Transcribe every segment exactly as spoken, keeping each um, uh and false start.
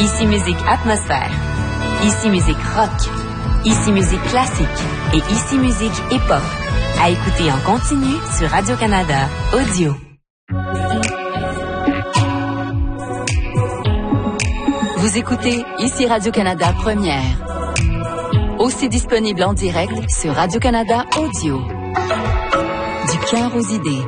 Ici Musique Atmosphère. Ici Musique Rock. Ici Musique Classique. Et Ici Musique Hip-Hop. À écouter en continu sur Radio-Canada Audio. Vous écoutez Ici Radio-Canada Première. Aussi disponible en direct sur Radio-Canada Audio. Du cœur aux idées.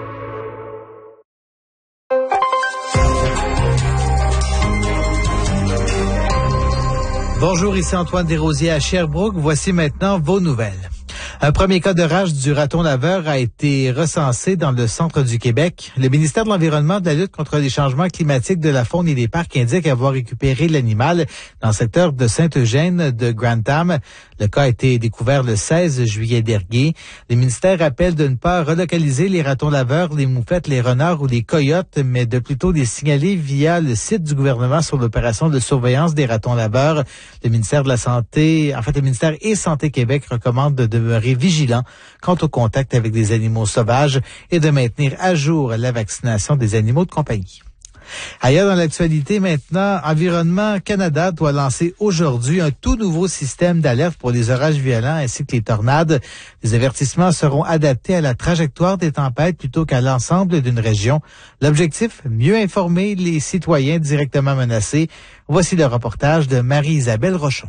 Bonjour, ici Antoine Desrosiers à Sherbrooke. Voici maintenant vos nouvelles. Un premier cas de rage du raton laveur a été recensé dans le centre du Québec. Le ministère de l'Environnement, de la lutte contre les changements climatiques, de la faune et des parcs indique avoir récupéré l'animal dans le secteur de Saint-Eugène de Grantham. Le cas a été découvert le seize juillet dernier. Le ministère appelle de ne pas relocaliser les ratons laveurs, les moufettes, les renards ou les coyotes, mais de plutôt les signaler via le site du gouvernement sur l'opération de surveillance des ratons laveurs. Le ministère de la Santé, en fait, le ministère et Santé Québec recommandent de demeurer vigilant quant au contact avec des animaux sauvages et de maintenir à jour la vaccination des animaux de compagnie. Ailleurs dans l'actualité maintenant, Environnement Canada doit lancer aujourd'hui un tout nouveau système d'alerte pour les orages violents ainsi que les tornades. Les avertissements seront adaptés à la trajectoire des tempêtes plutôt qu'à l'ensemble d'une région. L'objectif, mieux informer les citoyens directement menacés. Voici le reportage de Marie-Isabelle Rochon.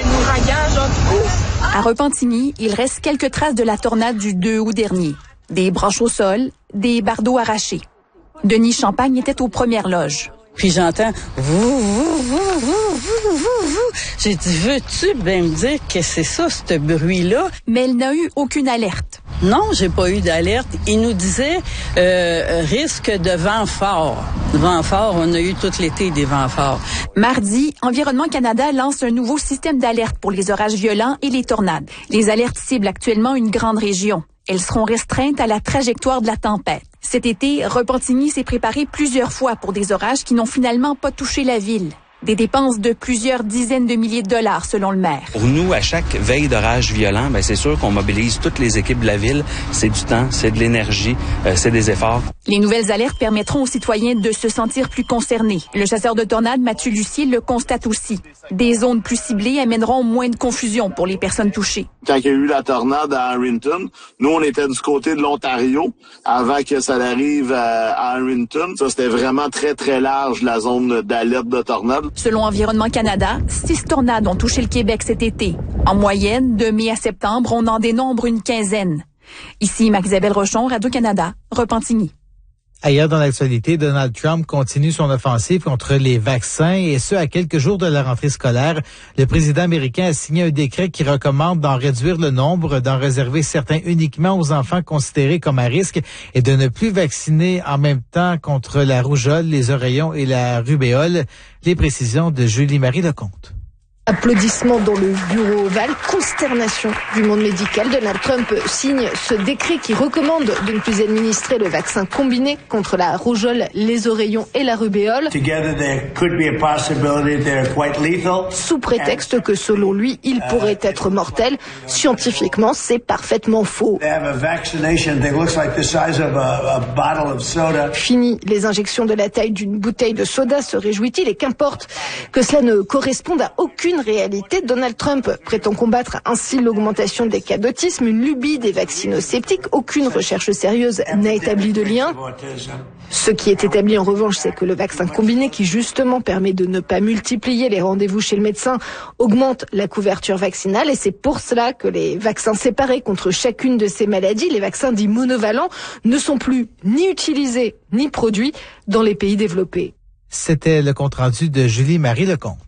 À Repentigny, il reste quelques traces de la tornade du deux août dernier. Des branches au sol, des bardeaux arrachés. Denis Champagne était aux premières loges. Puis j'entends vous, vous, vous, vous, vous, vous. J'ai dit, veux-tu bien me dire que c'est ça, ce bruit-là? Mais elle n'a eu aucune alerte. Non, j'ai pas eu d'alerte. Il nous disait euh, risque de vent fort. Vent fort, on a eu tout l'été des vents forts. Mardi, Environnement Canada lance un nouveau système d'alerte pour les orages violents et les tornades. Les alertes ciblent actuellement une grande région. Elles seront restreintes à la trajectoire de la tempête. Cet été, Repentigny s'est préparé plusieurs fois pour des orages qui n'ont finalement pas touché la ville. Des dépenses de plusieurs dizaines de milliers de dollars, selon le maire. Pour nous, à chaque veille d'orage violent, ben c'est sûr qu'on mobilise toutes les équipes de la ville. C'est du temps, c'est de l'énergie, euh, c'est des efforts. Les nouvelles alertes permettront aux citoyens de se sentir plus concernés. Le chasseur de tornades, Mathieu Lucier, le constate aussi. Des zones plus ciblées amèneront moins de confusion pour les personnes touchées. Quand il y a eu la tornade à Harrington, nous, on était du côté de l'Ontario avant que ça arrive à, à Harrington. Ça, c'était vraiment très, très large, la zone d'alerte de tornade. Selon Environnement Canada, six tornades ont touché le Québec cet été. En moyenne, de mai à septembre, on en dénombre une quinzaine. Ici, Marie-Isabelle Rochon, Radio-Canada, Repentigny. Ailleurs dans l'actualité, Donald Trump continue son offensive contre les vaccins et ce, à quelques jours de la rentrée scolaire. Le président américain a signé un décret qui recommande d'en réduire le nombre, d'en réserver certains uniquement aux enfants considérés comme à risque et de ne plus vacciner en même temps contre la rougeole, les oreillons et la rubéole. Les précisions de Julie-Marie Lecomte. Applaudissements dans le bureau ovale, consternation du monde médical. Donald Trump signe ce décret qui recommande de ne plus administrer le vaccin combiné contre la rougeole, les oreillons et la rubéole. Sous prétexte que selon lui, il pourrait être mortel. Scientifiquement, c'est parfaitement faux. Fini les injections de la taille d'une bouteille de soda, se réjouit-il, et qu'importe que cela ne corresponde à aucune réalité. Donald Trump prétend combattre ainsi l'augmentation des cas d'autisme, une lubie des vaccino-sceptiques. Aucune recherche sérieuse n'a établi de lien. Ce qui est établi en revanche, c'est que le vaccin combiné, qui justement permet de ne pas multiplier les rendez-vous chez le médecin, augmente la couverture vaccinale, et c'est pour cela que les vaccins séparés contre chacune de ces maladies, les vaccins dits monovalents, ne sont plus ni utilisés ni produits dans les pays développés. C'était le compte-rendu de Julie-Marie Lecomte.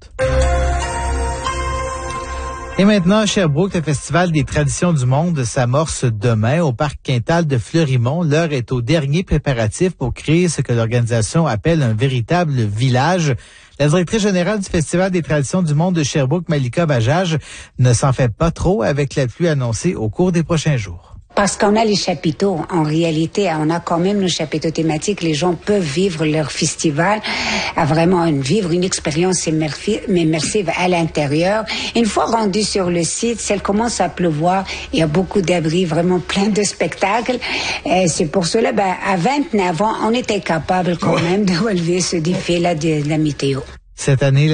Et maintenant, à Sherbrooke, le Festival des traditions du monde s'amorce demain au Parc Quintal de Fleurimont. L'heure est au dernier préparatif pour créer ce que l'organisation appelle un véritable village. La directrice générale du Festival des traditions du monde de Sherbrooke, Malika Bajaj, ne s'en fait pas trop avec la pluie annoncée au cours des prochains jours. Parce qu'on a les chapiteaux, en réalité, on a quand même nos chapiteaux thématiques. Les gens peuvent vivre leur festival, à vraiment une, vivre une expérience immersive à l'intérieur. Une fois rendu sur le site, si elle commence à pleuvoir, il y a beaucoup d'abris, vraiment plein de spectacles. Et c'est pour cela, ben, à vingt-neuf ans, on était capable quand même de relever ce défi-là de, de la météo. Cette année,